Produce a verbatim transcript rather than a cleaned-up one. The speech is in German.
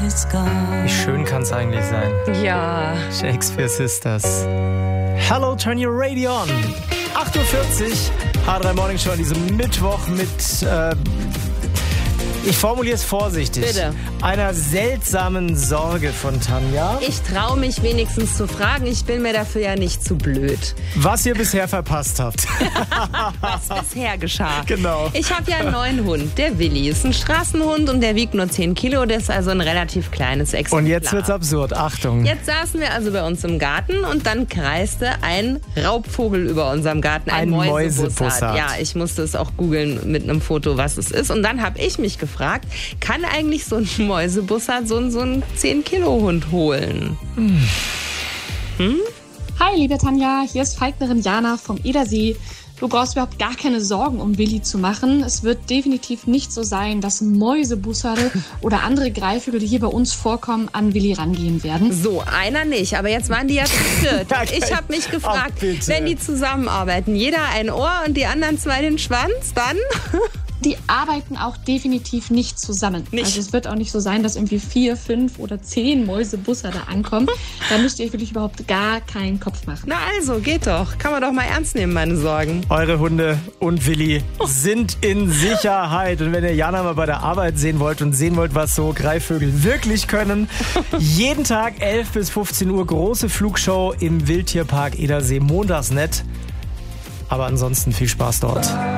Wie schön kann es eigentlich sein? Ja. Shakespeare Sisters. Hello, turn your radio on. acht Uhr vierzig, H drei Morning Show an diesem Mittwoch mit, äh, ich formuliere es vorsichtig, Bitte. einer seltsamen Sorge von Tanja. Ich traue mich wenigstens zu fragen, ich bin mir dafür ja nicht zu blöd. Was ihr bisher verpasst habt. Was bisher geschah. Genau. Ich habe ja einen neuen Hund, der Willi. Ist ein Straßenhund und der wiegt nur zehn Kilo, der ist also ein relativ kleines Exemplar. Und jetzt wird's absurd, Achtung. Jetzt saßen wir also bei uns im Garten und dann kreiste ein Raubvogel über unserem Garten, ein, Ein Mäusebussard. Mäusebussard. Ja, ich musste es auch googeln mit einem Foto, was es ist. Und dann habe ich mich gefragt, kann eigentlich so ein Mäusebussard so, so einen zehn Kilo Hund holen? Hm. Hm? Hi, liebe Tanja, hier ist Falknerin Jana vom Edersee. Du brauchst überhaupt gar keine Sorgen, um Willi zu machen. Es wird definitiv nicht so sein, dass Mäusebussarde oder andere Greifvögel, die hier bei uns vorkommen, an Willi rangehen werden. So, einer nicht, aber jetzt waren die ja zu viert. Und ich habe mich gefragt, Ach, wenn die zusammenarbeiten, jeder ein Ohr und die anderen zwei den Schwanz, dann... Die arbeiten auch definitiv nicht zusammen. Nicht. Also es wird auch nicht so sein, dass irgendwie vier, fünf oder zehn Mäusebussarde ankommen. Da müsst ihr euch wirklich überhaupt gar keinen Kopf machen. Na also, geht doch. Kann man doch mal ernst nehmen, meine Sorgen. Eure Hunde und Willi sind in Sicherheit. Und wenn ihr Jana mal bei der Arbeit sehen wollt und sehen wollt, was so Greifvögel wirklich können, jeden Tag elf bis fünfzehn Uhr große Flugshow im Wildtierpark Edersee. Montags nett. Aber ansonsten viel Spaß dort.